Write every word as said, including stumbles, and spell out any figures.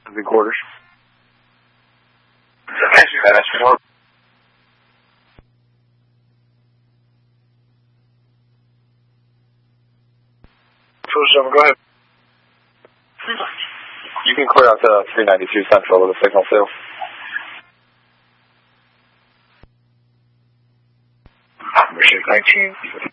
The quarters. That's four. Four seven, go ahead. You can clear out to three ninety-two Central with a signal too. Machine nineteen.